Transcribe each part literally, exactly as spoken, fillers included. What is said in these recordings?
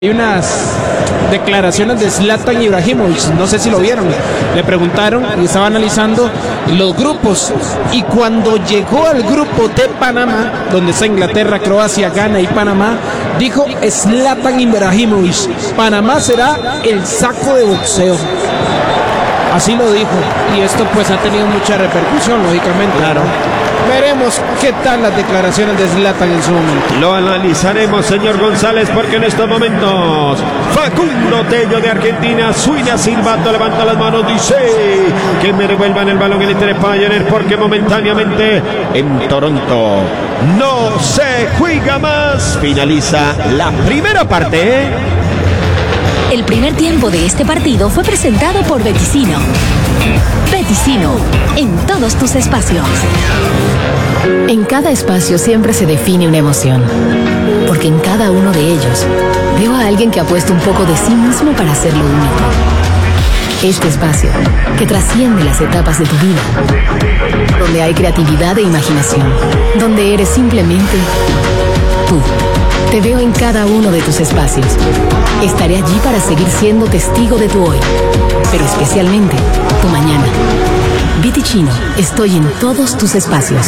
Hay unas declaraciones de Zlatan Ibrahimovic, no sé si lo vieron, le preguntaron y estaba analizando los grupos, y cuando llegó al grupo de Panamá, donde está Inglaterra, Croacia, Ghana y Panamá, dijo Zlatan Ibrahimovic, Panamá será el saco de boxeo. Así lo dijo, y esto pues ha tenido mucha repercusión, lógicamente. Claro. Veremos qué tal las declaraciones de Zlatan en su momento. Lo analizaremos, señor González, porque en estos momentos Facundo Tello de Argentina suena silbato, levanta las manos, dice que me devuelvan el balón en Inter Pioneer, porque momentáneamente en Toronto no se juega más. Finaliza la primera parte. El primer tiempo de este partido fue presentado por Beticino. Beticino, en todos tus espacios. En cada espacio siempre se define una emoción, porque en cada uno de ellos veo a alguien que ha puesto un poco de sí mismo para hacerlo único. Este espacio, que trasciende las etapas de tu vida, donde hay creatividad e imaginación, donde eres simplemente tú. Te veo en cada uno de tus espacios. Estaré allí para seguir siendo testigo de tu hoy, pero especialmente tu mañana. Beticino, estoy en todos tus espacios.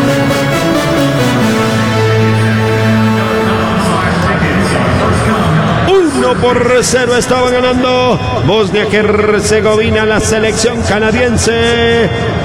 Uno por cero estaba ganando Bosnia-Herzegovina, la selección canadiense.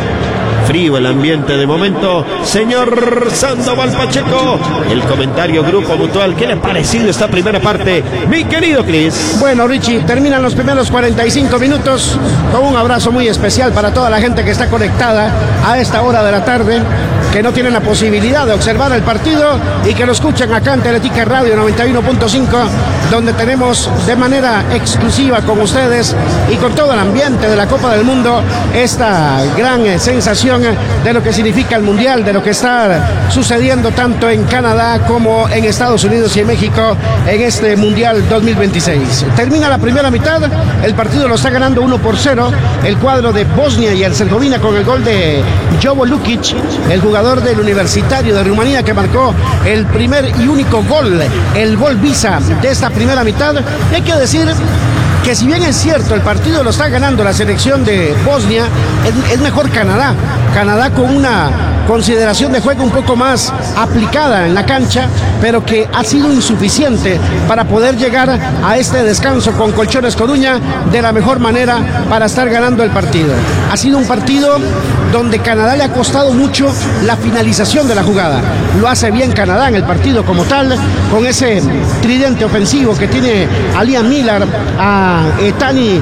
Frío el ambiente de momento. Señor Sandoval Pacheco, el comentario Grupo Mutual, ¿qué le ha parecido esta primera parte, mi querido Cris? Bueno, Richie, terminan los primeros cuarenta y cinco minutos con un abrazo muy especial para toda la gente que está conectada a esta hora de la tarde, que no tienen la posibilidad de observar el partido y que lo escuchan acá en Teletica Radio noventa y uno punto cinco, donde tenemos de manera exclusiva con ustedes y con todo el ambiente de la Copa del Mundo esta gran eh, sensación de lo que significa el Mundial, de lo que está sucediendo tanto en Canadá como en Estados Unidos y en México en este Mundial dos mil veintiséis. Termina la primera mitad, el partido lo está ganando uno por cero el cuadro de Bosnia y Herzegovina con el gol de Jovo Lukic, el jugador del Universitario de Rumanía, que marcó el primer y único gol, el gol visa de esta primera mitad. Y hay que decir que si bien es cierto, el partido lo está ganando la selección de Bosnia, es, es mejor Canadá. Canadá con una consideración de juego un poco más aplicada en la cancha, pero que ha sido insuficiente para poder llegar a este descanso con Colchones Coruña de la mejor manera para estar ganando el partido. Ha sido un partido donde Canadá le ha costado mucho la finalización de la jugada. Lo hace bien Canadá en el partido como tal, con ese tridente ofensivo que tiene a Liam Miller, a Etani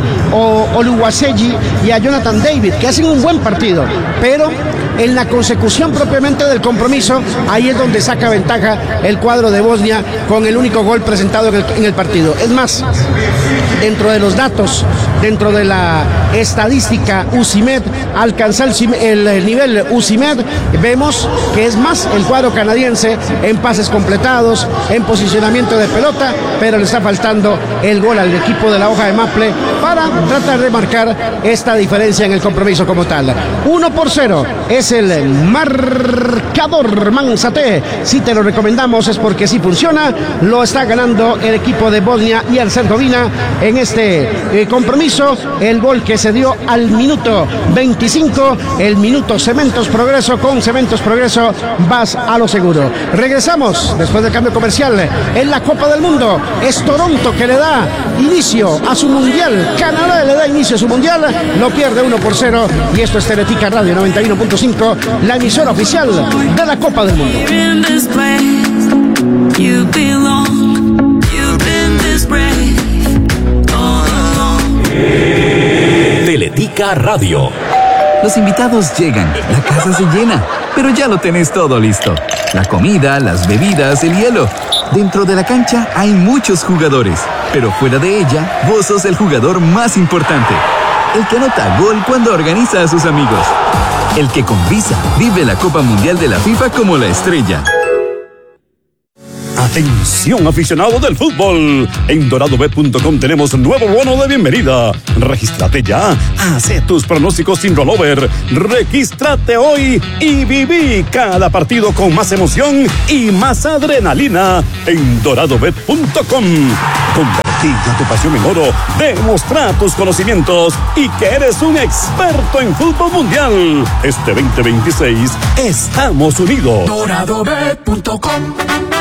Oluwaseyi y a Jonathan David, que hacen un buen partido, pero en la consecución propiamente del compromiso, ahí es donde saca ventaja el cuadro de Bosnia con el único gol presentado en el, en el partido. Es más, dentro de los datos, dentro de la estadística UCIMED, alcanza el, el, el nivel UCIMED, vemos que es más el cuadro canadiense en pases completados, en posicionamiento de pelota, pero le está faltando el gol al equipo de la hoja de Maple para tratar de marcar esta diferencia en el compromiso como tal. uno por cero es el marcador, Manzate. Si te lo recomendamos es porque sí funciona. Lo está ganando el equipo de Bosnia y Herzegovina en este eh, compromiso. El gol que se dio al minuto veinticinco, el minuto Cementos Progreso. Con Cementos Progreso vas a lo seguro. Regresamos después del cambio comercial en la Copa del Mundo. Es Toronto que le da inicio a su mundial. Canadá le da inicio a su mundial. Lo pierde uno por cero. Y esto es Teletica Radio noventa y uno punto cinco, la emisora oficial de la Copa del Mundo. Teletica Radio. Los invitados llegan, la casa se llena, pero ya lo tenés todo listo. La comida, las bebidas, el hielo. Dentro de la cancha hay muchos jugadores, pero fuera de ella, vos sos el jugador más importante. El que anota gol cuando organiza a sus amigos. El que con Visa vive la Copa Mundial de la FIFA como la estrella. Atención, aficionados del fútbol. En dorado bet punto com tenemos nuevo bono de bienvenida. Regístrate ya. Hace tus pronósticos sin rollover. Regístrate hoy y viví cada partido con más emoción y más adrenalina en dorado bet punto com. Convertí ya tu pasión en oro. Demostrá tus conocimientos y que eres un experto en fútbol mundial. Este veinte veintiséis estamos unidos. dorado bet punto com.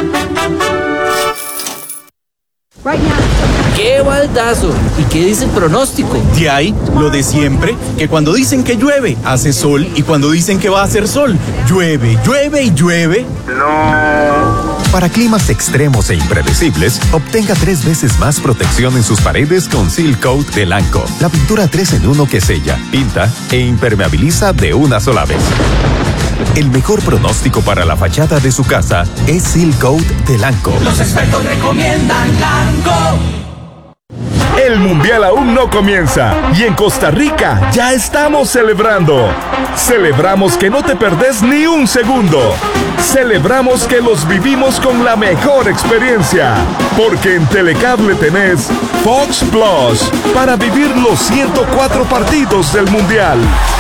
¡Qué baldazo! ¿Y qué dice el pronóstico? De ahí, lo de siempre, que cuando dicen que llueve, hace sol, y cuando dicen que va a hacer sol, llueve, llueve y llueve. No. Para climas extremos e impredecibles, obtenga tres veces más protección en sus paredes con Seal Coat de Lanco. La pintura tres en uno que sella, pinta e impermeabiliza de una sola vez. El mejor pronóstico para la fachada de su casa es Seal Coat de Lanco. Los expertos recomiendan Lanco. El Mundial aún no comienza y en Costa Rica ya estamos celebrando. Celebramos que no te perdés ni un segundo. Celebramos que los vivimos con la mejor experiencia. Porque en Telecable tenés Fox Plus para vivir los ciento cuatro partidos del Mundial.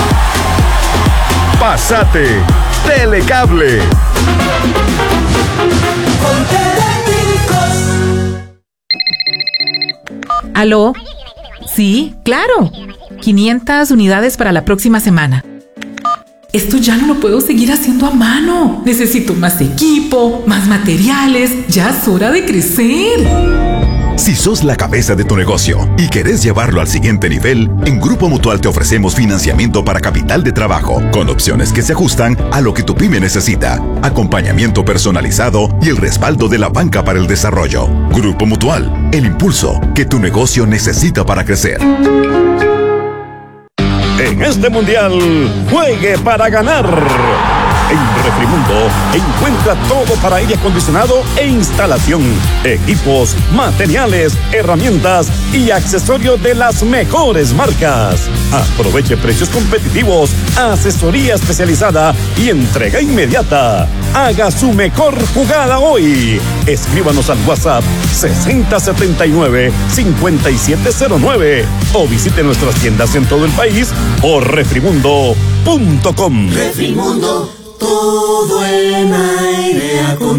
Pásate, Telecable. ¿Aló? Sí, claro. quinientas unidades para la próxima semana. Esto ya no lo puedo seguir haciendo a mano. Necesito más equipo, más materiales. Ya es hora de crecer. Si sos la cabeza de tu negocio y querés llevarlo al siguiente nivel, en Grupo Mutual te ofrecemos financiamiento para capital de trabajo, con opciones que se ajustan a lo que tu pyme necesita, acompañamiento personalizado y el respaldo de la banca para el desarrollo. Grupo Mutual, el impulso que tu negocio necesita para crecer. En este mundial, juegue para ganar. En Refrimundo encuentra todo para aire acondicionado e instalación, equipos, materiales, herramientas y accesorios de las mejores marcas. Aproveche precios competitivos, asesoría especializada y entrega inmediata. Haga su mejor jugada hoy. Escríbanos al WhatsApp sesenta setenta y nueve cincuenta y siete cero nueve o visite nuestras tiendas en todo el país o refrimundo punto com. Refrimundo, todo en aire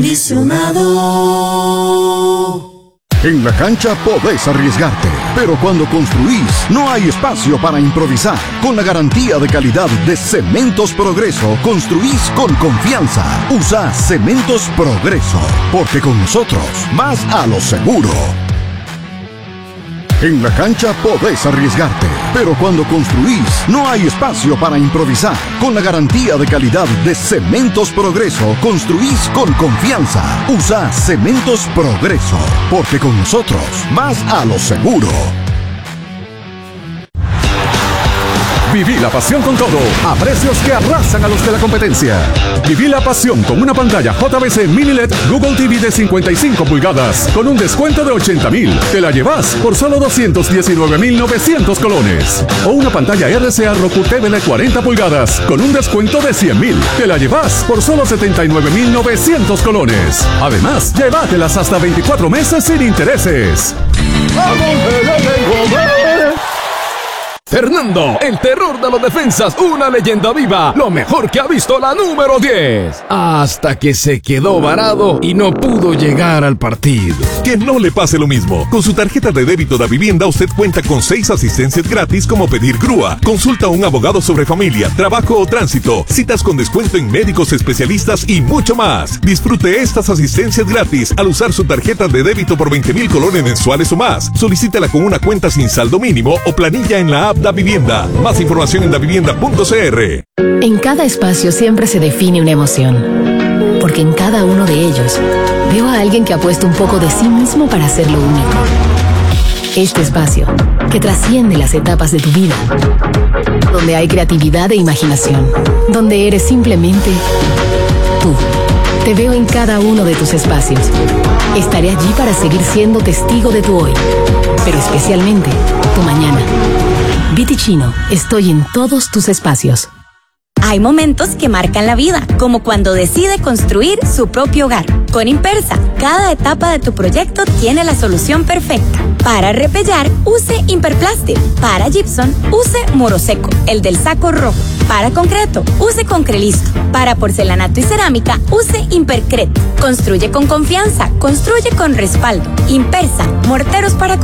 acondicionado. En la cancha podés arriesgarte, pero cuando construís no hay espacio para improvisar. Con la garantía de calidad de Cementos Progreso, construís con confianza. Usa Cementos Progreso, porque con nosotros vas a lo seguro. En la cancha podés arriesgarte, pero cuando construís no hay espacio para improvisar. Con la garantía de calidad de Cementos Progreso, construís con confianza. Usa Cementos Progreso, porque con nosotros vas a lo seguro. Viví la pasión con todo, a precios que arrasan a los de la competencia. Viví la pasión con una pantalla J V C Mini L E D Google T V de cincuenta y cinco pulgadas, con un descuento de ochenta mil. Te la llevas por solo doscientos diecinueve mil novecientos colones. O una pantalla R C A Roku T V de cuarenta pulgadas, con un descuento de cien mil. Te la llevas por solo setenta y nueve mil novecientos colones. Además, llévatelas hasta veinticuatro meses sin intereses. Fernando, el terror de los defensas, una leyenda viva, lo mejor que ha visto la número diez. Hasta que se quedó varado y no pudo llegar al partido. Que no le pase lo mismo. Con su tarjeta de débito Da Vivienda usted cuenta con seis asistencias gratis como pedir grúa, consulta a un abogado sobre familia, trabajo o tránsito, citas con descuento en médicos especialistas y mucho más. Disfrute estas asistencias gratis al usar su tarjeta de débito por veinte mil colones mensuales o más. Solicítala con una cuenta sin saldo mínimo o planilla en la app Da Vivienda. Más información en davivienda punto c r. En cada espacio siempre se define una emoción, porque en cada uno de ellos veo a alguien que ha puesto un poco de sí mismo para hacerlo único. Este espacio, que trasciende las etapas de tu vida, donde hay creatividad e imaginación, donde eres simplemente tú. Te veo en cada uno de tus espacios. Estaré allí para seguir siendo testigo de tu hoy, pero especialmente tu mañana. Viti Chino, estoy en todos tus espacios. Hay momentos que marcan la vida, como cuando decide construir su propio hogar. Con Impersa, cada etapa de tu proyecto tiene la solución perfecta. Para repellar, use Imperplastic. Para gypsum, use Moroseco, el del saco rojo. Para concreto, use Concrelisto. Para porcelanato y cerámica, use Impercret. Construye con confianza, construye con respaldo. Impersa, morteros para